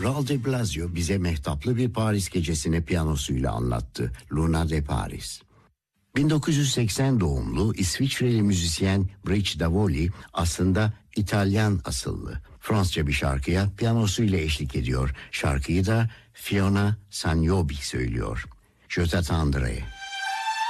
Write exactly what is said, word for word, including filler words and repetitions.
Raul de Blasio bize mehtaplı bir Paris gecesini piyanosuyla anlattı. Luna de Paris. bin dokuz yüz seksen doğumlu İsviçreli müzisyen Bridge Davoli aslında İtalyan asıllı. Fransızca bir şarkıya piyanosuyla eşlik ediyor. Şarkıyı da Fiona Sagnobi söylüyor. Je t'attendrai.